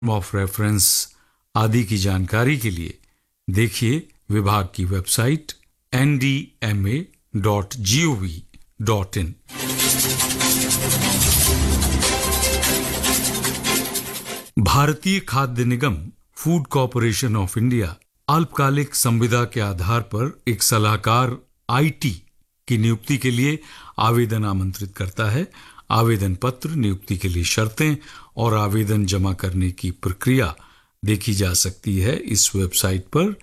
Of reference आदि की जानकारी के लिए देखिए विभाग की वेबसाइट ndma.gov.in। भारतीय खाद्य निगम फूड कॉरपोरेशन ऑफ इंडिया अल्पकालिक संविदा के आधार पर एक सलाहकार आईटी की नियुक्ति के लिए आवेदन आमंत्रित करता है। आवेदन पत्र, नियुक्ति के लिए शर्तें और आवेदन जमा करने की प्रक्रिया देखी जा सकती है इस वेबसाइट पर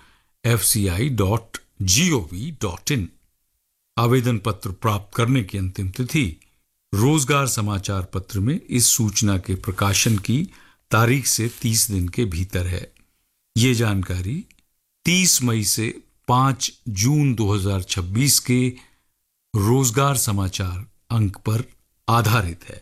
fci.gov.in। आवेदन पत्र प्राप्त करने की अंतिम तिथि रोजगार समाचार पत्र में इस सूचना के प्रकाशन की तारीख से 30 दिन के भीतर है। ये जानकारी 30 मई से 5 जून 2026 के रोजगार समाचार अंक पर आधारित है।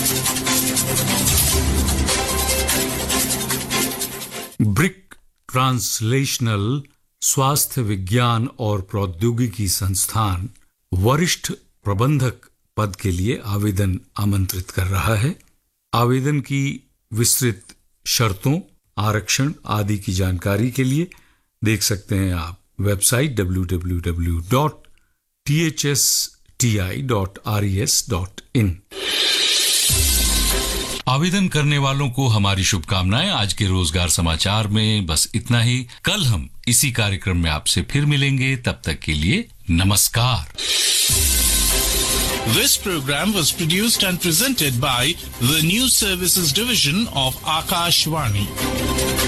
ब्रिक ट्रांसलेशनल स्वास्थ्य विज्ञान और प्रौद्योगिकी संस्थान वरिष्ठ प्रबंधक पद के लिए आवेदन आमंत्रित कर रहा है। आवेदन की विस्तृत शर्तों, आरक्षण आदि की जानकारी के लिए देख सकते हैं आप वेबसाइट www.thsti.res.in। आवेदन करने वालों को हमारी शुभकामनाएं। आज के रोजगार समाचार में बस इतना ही। कल हम इसी कार्यक्रम में आपसे फिर मिलेंगे, तब तक के लिए नमस्कार। This program was produced and presented by the News Services Division of Akashvani.